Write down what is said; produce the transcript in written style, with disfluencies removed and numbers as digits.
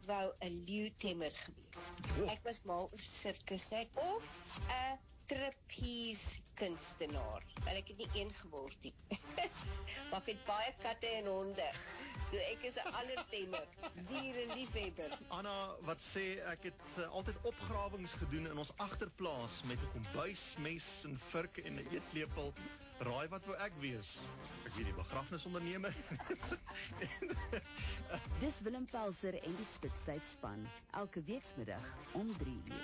wou 'n leeutemmer gewees. Ek was mal oor sirkusse of 'n trapeze kunstenaar. Wel, ek het nie een geword nie. Maar ek het baie katte en honde. So ek is 'n allertemmer, diereliefhebber. Anna, wat sê, ek het altyd opgrawings gedoen in ons agterplaas met 'n kombuis, mes en vurk en 'n eetlepel. Raai wat wou ek wees? Ek weet die begrafnisondernemer. Dis Willem Pelser en die Spitstyd span, elke weeksmiddag om 3 uur.